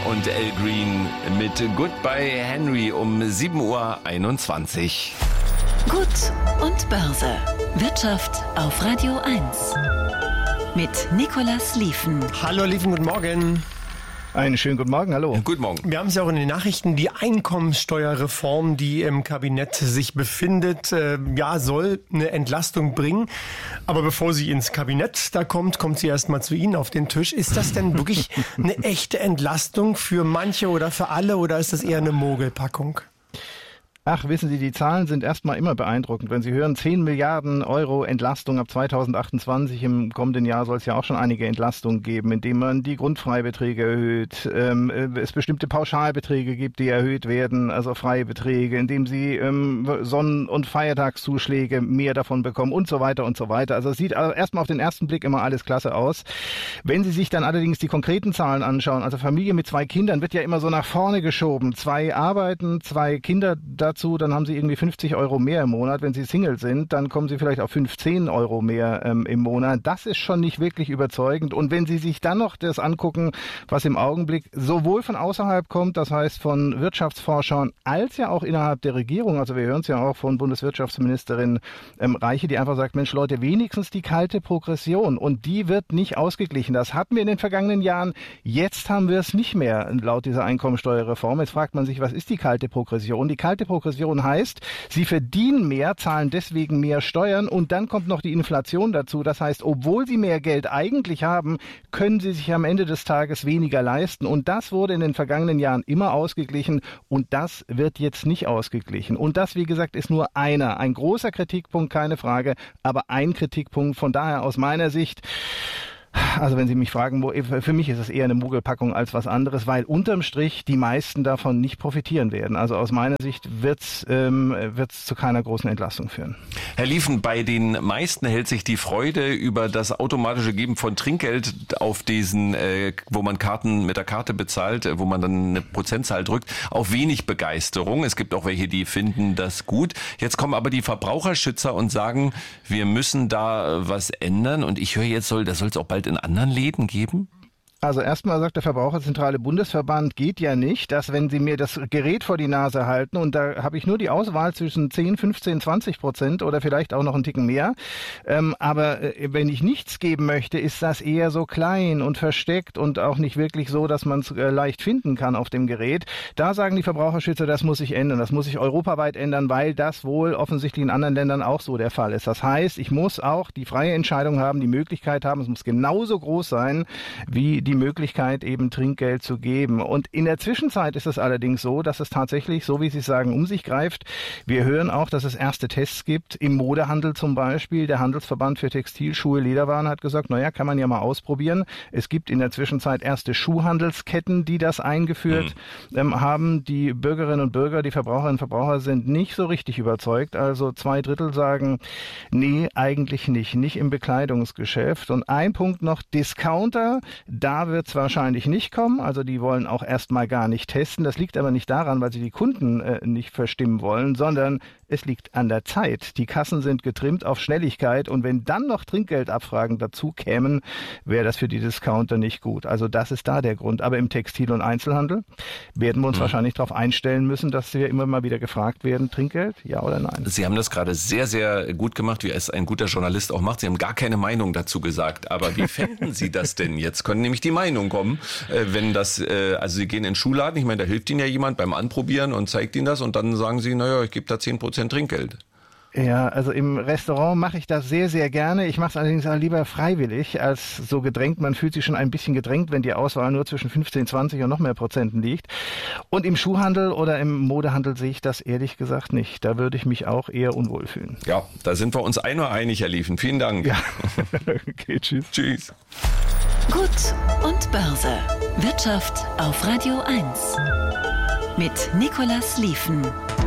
und Al Green mit Goodbye Henry um 7:21 Uhr. Gut und Börse. Wirtschaft auf Radio 1. Mit Nicolas Lieven. Hallo Lieven, guten Morgen. Einen schönen guten Morgen, hallo. Guten Morgen. Wir haben es ja auch in den Nachrichten, die Einkommensteuerreform, die im Kabinett sich befindet, soll eine Entlastung bringen. Aber bevor sie ins Kabinett da kommt sie erstmal zu Ihnen auf den Tisch. Ist das denn wirklich eine echte Entlastung für manche oder für alle oder ist das eher eine Mogelpackung? Ach, wissen Sie, die Zahlen sind erstmal immer beeindruckend. Wenn Sie hören, 10 Milliarden Euro Entlastung ab 2028, im kommenden Jahr soll es ja auch schon einige Entlastungen geben, indem man die Grundfreibeträge erhöht, es bestimmte Pauschalbeträge gibt, die erhöht werden, also freie Beträge, indem Sie Sonnen- und Feiertagszuschläge mehr davon bekommen und so weiter und so weiter. Also es sieht erstmal auf den ersten Blick immer alles klasse aus. Wenn Sie sich dann allerdings die konkreten Zahlen anschauen, also Familie mit 2 Kindern wird ja immer so nach vorne geschoben. 2 arbeiten, 2 Kinder dazu, dann haben Sie irgendwie 50 Euro mehr im Monat. Wenn Sie Single sind, dann kommen Sie vielleicht auf 15 Euro mehr im Monat. Das ist schon nicht wirklich überzeugend. Und wenn Sie sich dann noch das angucken, was im Augenblick sowohl von außerhalb kommt, das heißt von Wirtschaftsforschern, als ja auch innerhalb der Regierung, also wir hören es ja auch von Bundeswirtschaftsministerin Reiche, die einfach sagt, Mensch Leute, wenigstens die kalte Progression und die wird nicht ausgeglichen. Das hatten wir in den vergangenen Jahren. Jetzt haben wir es nicht mehr laut dieser Einkommensteuerreform. Jetzt fragt man sich, was ist die kalte Progression? Die kalte Progression heißt, sie verdienen mehr, zahlen deswegen mehr Steuern und dann kommt noch die Inflation dazu. Das heißt, obwohl sie mehr Geld eigentlich haben, können sie sich am Ende des Tages weniger leisten. Und das wurde in den vergangenen Jahren immer ausgeglichen und das wird jetzt nicht ausgeglichen. Und das, wie gesagt, ist nur ein großer Kritikpunkt, keine Frage, aber ein Kritikpunkt. Von daher aus meiner Sicht, also wenn Sie mich fragen, für mich ist es eher eine Mogelpackung als was anderes, weil unterm Strich die meisten davon nicht profitieren werden. Also aus meiner Sicht wird's zu keiner großen Entlastung führen. Herr Lieven, bei den meisten hält sich die Freude über das automatische Geben von Trinkgeld auf diesen, wo man Karten mit der Karte bezahlt, wo man dann eine Prozentzahl drückt, auf wenig Begeisterung. Es gibt auch welche, die finden das gut. Jetzt kommen aber die Verbraucherschützer und sagen, wir müssen da was ändern. Und ich höre jetzt, das soll es auch bald in anderen Läden geben? Also erstmal sagt der Verbraucherzentrale Bundesverband, geht ja nicht, dass wenn Sie mir das Gerät vor die Nase halten und da habe ich nur die Auswahl zwischen 10, 15, 20% oder vielleicht auch noch einen Ticken mehr, aber wenn ich nichts geben möchte, ist das eher so klein und versteckt und auch nicht wirklich so, dass man es leicht finden kann auf dem Gerät. Da sagen die Verbraucherschützer, das muss sich ändern, das muss sich europaweit ändern, weil das wohl offensichtlich in anderen Ländern auch so der Fall ist. Das heißt, ich muss auch die freie Entscheidung haben, die Möglichkeit haben, es muss genauso groß sein wie die Möglichkeit, eben Trinkgeld zu geben. Und in der Zwischenzeit ist es allerdings so, dass es tatsächlich, so wie Sie sagen, um sich greift. Wir hören auch, dass es erste Tests gibt, im Modehandel zum Beispiel. Der Handelsverband für Textil, Schuhe, Lederwaren hat gesagt, kann man ja mal ausprobieren. Es gibt in der Zwischenzeit erste Schuhhandelsketten, die das eingeführt haben. Die Bürgerinnen und Bürger, die Verbraucherinnen und Verbraucher sind nicht so richtig überzeugt. Also 2/3 sagen, nee, eigentlich nicht im Bekleidungsgeschäft. Und ein Punkt noch, Discounter, da wird es wahrscheinlich nicht kommen. Also die wollen auch erstmal gar nicht testen. Das liegt aber nicht daran, weil sie die Kunden nicht verstimmen wollen, sondern es liegt an der Zeit. Die Kassen sind getrimmt auf Schnelligkeit und wenn dann noch Trinkgeldabfragen dazu kämen, wäre das für die Discounter nicht gut. Also das ist da der Grund. Aber im Textil- und Einzelhandel werden wir uns wahrscheinlich darauf einstellen müssen, dass wir immer mal wieder gefragt werden, Trinkgeld, ja oder nein? Sie haben das gerade sehr, sehr gut gemacht, wie es ein guter Journalist auch macht. Sie haben gar keine Meinung dazu gesagt. Aber wie fänden Sie das denn jetzt? Können nämlich die Meinung kommen, wenn das, also Sie gehen in den Schuhladen, ich meine, da hilft Ihnen ja jemand beim Anprobieren und zeigt Ihnen das und dann sagen Sie, ich gebe da 10% Trinkgeld. Ja, also im Restaurant mache ich das sehr, sehr gerne. Ich mache es allerdings auch lieber freiwillig als so gedrängt. Man fühlt sich schon ein bisschen gedrängt, wenn die Auswahl nur zwischen 15, 20 und noch mehr Prozenten liegt. Und im Schuhhandel oder im Modehandel sehe ich das ehrlich gesagt nicht. Da würde ich mich auch eher unwohl fühlen. Ja, da sind wir uns einig, Herr Lieven. Vielen Dank. Ja, okay, tschüss. Tschüss. Gut und Börse. Wirtschaft auf Radio 1. Mit Nicolas Lieven.